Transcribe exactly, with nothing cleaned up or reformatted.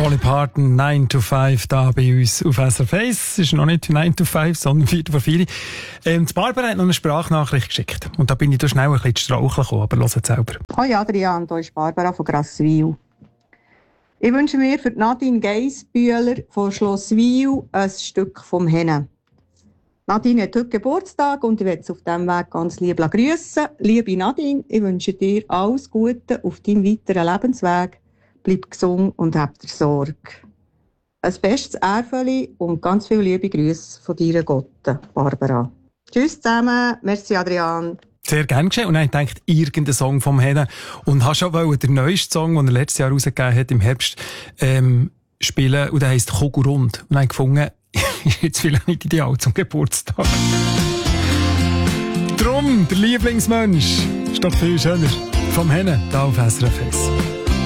Dolly Parton, nine to five, da bei uns auf S R F eins. Es ist noch nicht nine to five, sondern vier vor vier. Ähm, die Barbara hat noch eine Sprachnachricht geschickt. Und da bin ich da schnell ein bisschen zu straucheln gekommen, aber hört selber. Hoi Adrian, hier ist Barbara von Grasswil. Ich wünsche mir für Nadine Geissbühler von Schloss Wil ein Stück vom Hennen. Nadine hat heute Geburtstag und ich möchte sie auf diesem Weg ganz lieb grüssen. Liebe Nadine, ich wünsche dir alles Gute auf deinem weiteren Lebensweg. Bleib gesund und hab dir Sorge. Ein festes Ärfeli und ganz viele liebe Grüße von deiner Gotte, Barbara. Tschüss zusammen, merci Adrian. Sehr gerne geschehen. Und dann habe ich gedacht, irgendein Song vom Hennen. Und habe schon wollen, den neuesten Song, den er letztes Jahr rausgegeben hat, im Herbst, ähm, spielen. Und der heisst Kogurund. Und dann habe ich gefunden, ist jetzt vielleicht nicht ideal zum Geburtstag. Drum, der Lieblingsmensch, ist doch viel schöner. Vom Hennen, da auf S R F eins.